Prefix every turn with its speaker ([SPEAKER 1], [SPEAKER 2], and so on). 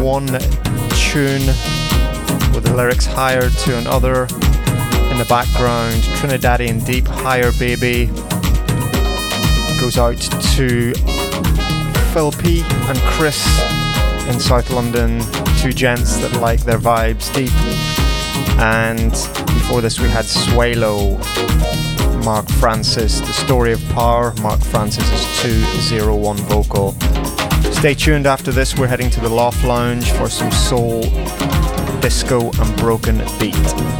[SPEAKER 1] one tune with the lyrics higher to another in the background. Trinidadian Deep, Higher Baby, goes out to Phil P and Chris in South London, two gents that like their vibes deep. And before this we had Swalo, Mark Francis, The Story of Power, Mark Francis's 201 vocal. Stay tuned. After this we're heading to the Loft Lounge for some soul, disco and broken beat.